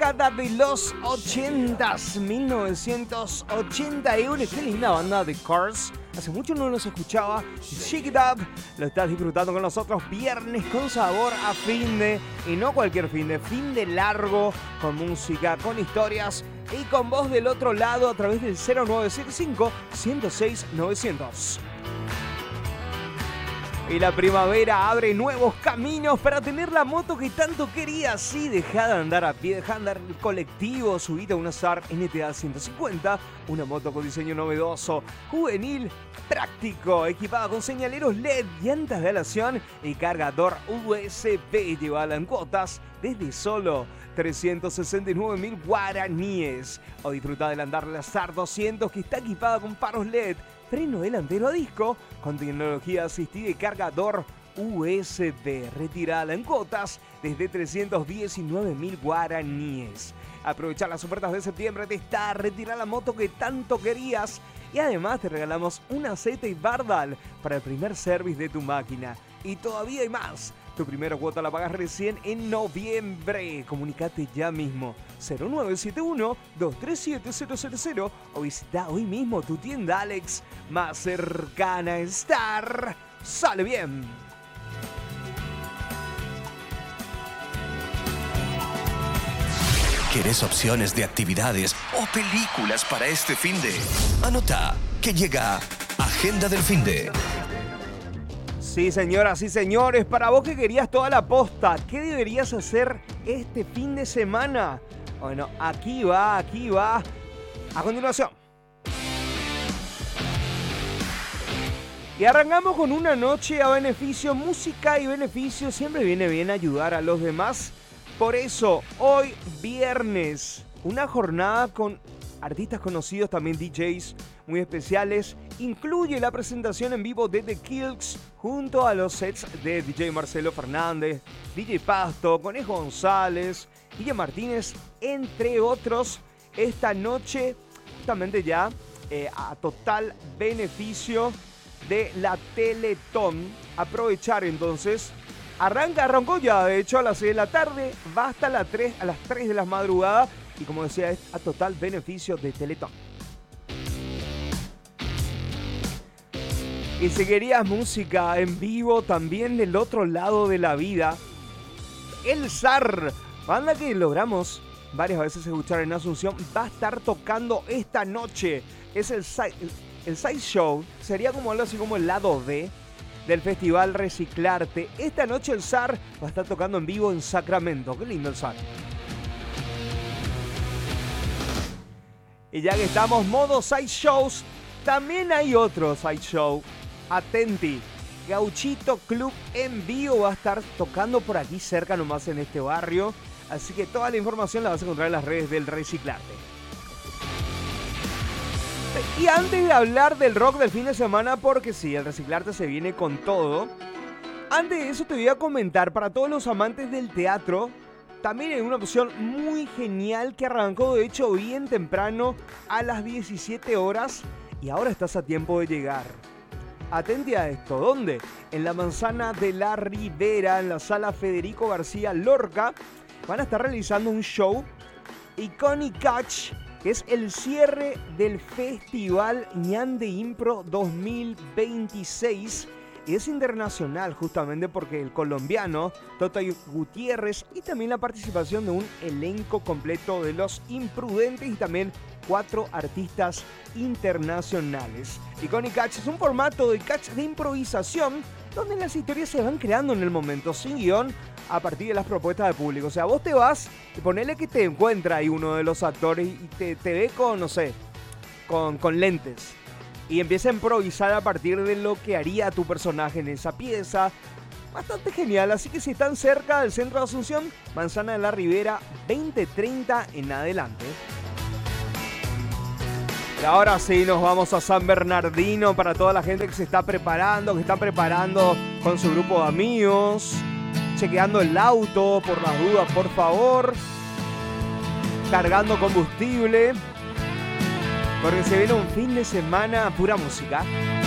década de los 80s, 1981. Qué linda banda de Cars. Hace mucho no los escuchaba. Shake It Up. Lo estás disfrutando con nosotros viernes con sabor a fin de... Y no cualquier fin de largo, con música, con historias y con voz del otro lado a través del 0975-106-900. Y la primavera abre nuevos caminos para tener la moto que tanto querías. Sí, deja de andar a pie, deja de andar en colectivo, subite a una SAR NTA 150, una moto con diseño novedoso, juvenil, práctico, equipada con señaleros LED, llantas de aleación y cargador USB. Llévala en cuotas desde solo 369.000 guaraníes. O disfruta del andar de la SAR 200 que está equipada con faros LED, freno delantero a disco con tecnología asistida y cargador USB. Retirada en cuotas desde 319.000 guaraníes. Aprovechar las ofertas de septiembre de Star, retirar la moto que tanto querías y además te regalamos un aceite y Bardal para el primer service de tu máquina. Y todavía hay más. Tu primera cuota la pagas recién en noviembre. Comunicate ya mismo. 0971-237-000 o visita hoy mismo tu tienda Alex más cercana. Star sale bien. ¿Quieres opciones de actividades o películas para este finde? Anota que llega Agenda del Finde. Sí, señoras y señores, para vos que querías toda la posta, ¿qué deberías hacer este fin de semana? Bueno, aquí va. A continuación. Y arrancamos con una noche a beneficio, música y beneficio. Siempre viene bien ayudar a los demás. Por eso, hoy viernes, una jornada con artistas conocidos, también DJs muy especiales. Incluye la presentación en vivo de The Kills junto a los sets de DJ Marcelo Fernández, DJ Pasto, Conejo González, DJ Martínez, entre otros. Esta noche, justamente ya a total beneficio de la Teletón. Aprovechar entonces. Arrancó ya, de hecho, a las 6 de la tarde, va hasta a las 3 de la madrugada. Y como decía, es a total beneficio de Teletón. Y si querías música en vivo también del otro lado de la vida, el SAR, banda que logramos varias veces escuchar en Asunción, va a estar tocando esta noche. Es el side show, sería como algo así como el lado B del festival Reciclarte. Esta noche el SAR va a estar tocando en vivo en Sacramento. Qué lindo el SAR. Y ya que estamos modo side shows, también hay otro side show. Atenti, Gauchito Club en vivo va a estar tocando por aquí cerca nomás en este barrio. Así que toda la información la vas a encontrar en las redes del Reciclarte. Y antes de hablar del rock del fin de semana, porque sí, el Reciclarte se viene con todo. Antes de eso te voy a comentar para todos los amantes del teatro. También hay una opción muy genial que arrancó de hecho bien temprano a las 17 horas y ahora estás a tiempo de llegar. Atente a esto, ¿dónde? En la Manzana de la Ribera, en la sala Federico García Lorca, van a estar realizando un show Iconic Catch, que es el cierre del Festival Ñande Impro 2026. Y es internacional justamente porque el colombiano Toto Gutiérrez y también la participación de un elenco completo de Los Imprudentes y también 4 artistas internacionales. Iconic Catch es un formato de catch de improvisación donde las historias se van creando en el momento, sin guión, a partir de las propuestas del público. O sea, vos te vas y ponele que te encuentra ahí uno de los actores y te ve con, no sé, con lentes. Y empieza a improvisar a partir de lo que haría tu personaje en esa pieza. Bastante genial, así que si están cerca del centro de Asunción, Manzana de la Ribera, 20:30 en adelante. Y ahora sí, nos vamos a San Bernardino para toda la gente que se está preparando, que están preparando con su grupo de amigos, chequeando el auto por las dudas, por favor, cargando combustible. Porque se viene un fin de semana pura música.